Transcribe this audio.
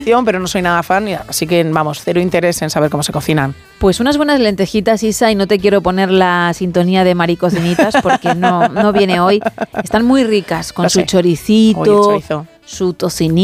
pero no soy nada fan, así que vamos, cero interés en saber cómo se cocinan. Pues unas buenas lentejitas, Isa, y no te quiero poner la sintonía de Maricocinitas porque no viene hoy. Están muy ricas, con su choricito, su tocinito.